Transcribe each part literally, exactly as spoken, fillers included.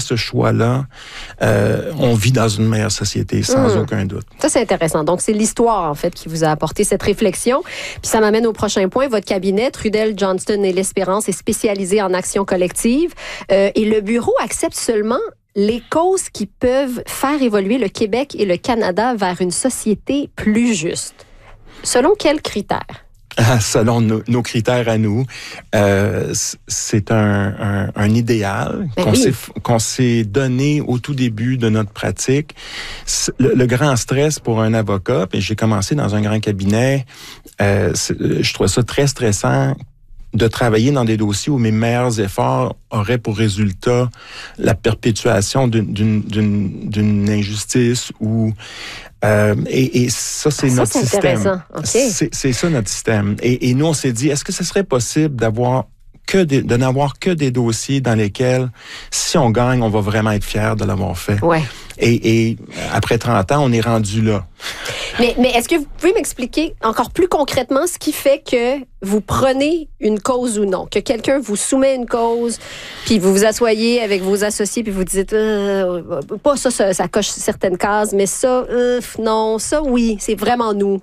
ce choix-là, euh, on vit dans une meilleure société, sans mmh. aucun doute. Ça, c'est intéressant. Donc, c'est l'histoire, en fait, qui vous a apporté cette réflexion. Puis ça m'amène au prochain point. Votre cabinet, Trudel, Johnston et l'Espérance, est spécialisé en action collective. Euh, et le bureau accepte seulement les causes qui peuvent faire évoluer le Québec et le Canada vers une société plus juste. Selon quels critères? Selon nos, nos critères à nous, euh, c'est un, un, un idéal ben qu'on, oui. s'est, qu'on s'est donné au tout début de notre pratique. Le, le grand stress pour un avocat, puis j'ai commencé dans un grand cabinet, euh, je trouvais ça très stressant de travailler dans des dossiers où mes meilleurs efforts auraient pour résultat la perpétuation d'une, d'une, d'une, d'une injustice ou euh, et, et ça c'est ah, notre ça, c'est système. Okay. C'est, c'est ça notre système. Et, et nous on s'est dit, est-ce que ce serait possible d'avoir que des, de n'avoir que des dossiers dans lesquels, si on gagne, on va vraiment être fier de l'avoir fait. Ouais. Et, et après trente ans, on est rendu là. Mais, mais est-ce que vous pouvez m'expliquer encore plus concrètement ce qui fait que vous prenez une cause ou non? Que quelqu'un vous soumet une cause, puis vous vous asseyez avec vos associés, puis vous dites euh, pas ça, ça, ça coche certaines cases, mais ça, euh, non, ça, oui, c'est vraiment nous.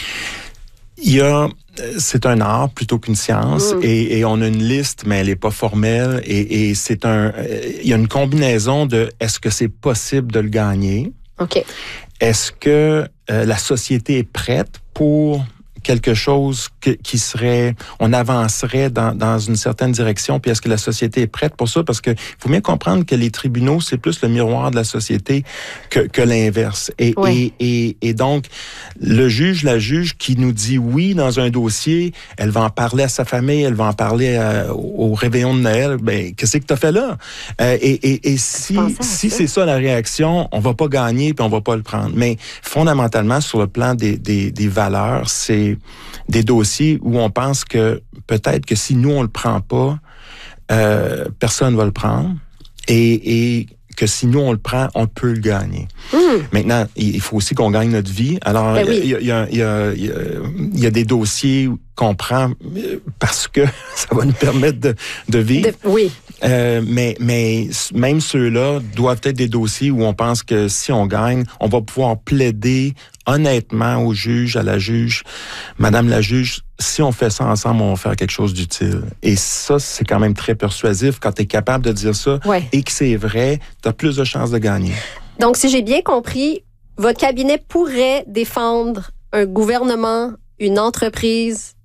Il y a, c'est un art plutôt qu'une science, mmh. et, et on a une liste, mais elle n'est pas formelle, et, et c'est un, il y a une combinaison de est-ce que c'est possible de le gagner? OK. Est-ce que euh, la société est prête pour quelque chose que, qui serait, on avancerait dans, dans une certaine direction, puis est-ce que la société est prête pour ça? Parce que faut bien comprendre que les tribunaux, c'est plus le miroir de la société que, que l'inverse. Et, oui. et, et, et donc, le juge, la juge qui nous dit oui dans un dossier, elle va en parler à sa famille, elle va en parler à, au réveillon de Noël, ben, qu'est-ce que t'as fait là? Euh, et, et, et si, si ça. c'est ça la réaction, on va pas gagner puis on va pas le prendre. Mais fondamentalement, sur le plan des, des, des valeurs, c'est des dossiers où on pense que peut-être que si nous, on le prend pas, euh, personne va le prendre et, et que si nous, on le prend, on peut le gagner. Mmh. Maintenant, il faut aussi qu'on gagne notre vie. Alors, ben oui. il, y a, il, y a, il, y a, il, y a, il y a des dossiers qu'on prend parce que ça va nous permettre de, de vivre. De, oui. Euh, mais, mais même ceux-là doivent être des dossiers où on pense que si on gagne, on va pouvoir plaider honnêtement au juge, à la juge, Madame la juge, si on fait ça ensemble, on va faire quelque chose d'utile. Et ça, c'est quand même très persuasif quand tu es capable de dire ça ouais. et que c'est vrai, tu as plus de chances de gagner. Donc, si j'ai bien compris, votre cabinet pourrait défendre un gouvernement, une entreprise,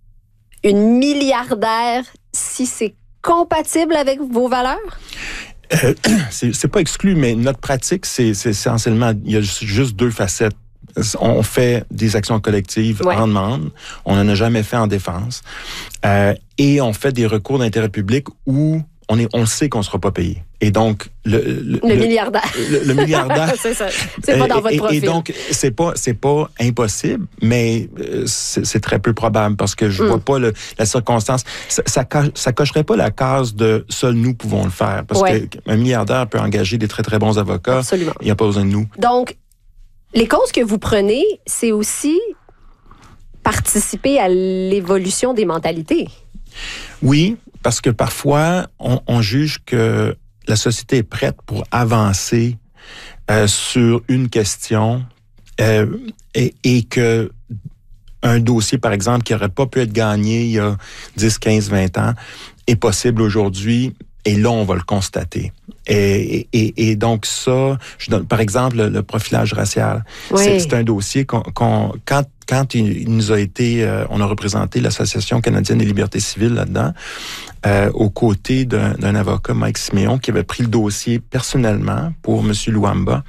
une milliardaire, si c'est compatible avec vos valeurs? Euh, c'est, c'est pas exclu, mais notre pratique, c'est, c'est essentiellement, il y a juste deux facettes. On fait des actions collectives ouais. en demande. On n'en a jamais fait en défense. Euh, et on fait des recours d'intérêt public où on, est, on sait qu'on ne sera pas payé. Et donc, le... Le, le, le milliardaire. Le, le milliardaire. c'est ça. C'est pas dans votre et, profil. Et donc, c'est pas, c'est pas impossible, mais c'est, c'est très peu probable parce que je mm. vois pas le, la circonstance. Ça, ça, ça cocherait pas la case de seuls nous pouvons le faire. Parce ouais. qu'un milliardaire peut engager des très, très bons avocats. Absolument. Il n'y a pas besoin de nous. Donc, les causes que vous prenez, c'est aussi participer à l'évolution des mentalités. Oui, parce que parfois, on, on juge que la société est prête pour avancer euh, sur une question euh, et, et que un dossier, par exemple, qui n'aurait pas pu être gagné il y a dix, quinze, vingt ans, est possible aujourd'hui. Et là, on va le constater. Et, et, et donc ça, je donne, par exemple, le, le profilage racial. Oui. C'est, c'est un dossier qu'on, qu'on quand, quand il, il nous a été, euh, on a représenté l'Association canadienne des libertés civiles là-dedans, euh, aux côtés d'un, d'un avocat, Mike Siméon, qui avait pris le dossier personnellement pour M. Luamba.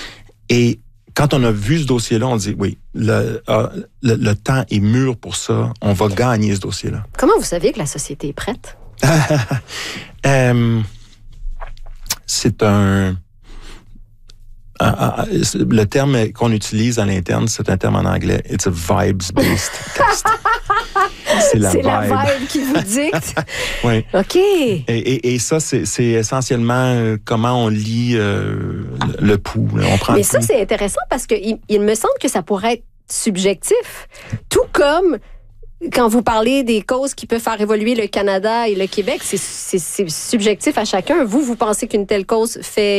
Et quand on a vu ce dossier-là, on dit, oui, le, euh, le, le temps est mûr pour ça. On va gagner ce dossier-là. Comment vous savez que la société est prête? euh, c'est un, un, un... Le terme qu'on utilise à l'interne, c'est un terme en anglais. It's a vibes-based test. C'est la c'est vibe. la vibe qui vous dicte. Oui. OK. Et, et, et ça, c'est, c'est essentiellement comment on lit euh, le, le pouls. On prend Mais le ça, pouls. C'est intéressant parce que il, il me semble que ça pourrait être subjectif. Tout comme quand vous parlez des causes qui peuvent faire évoluer le Canada et le Québec, c'est, c'est, c'est subjectif à chacun. Vous, vous pensez qu'une telle cause fait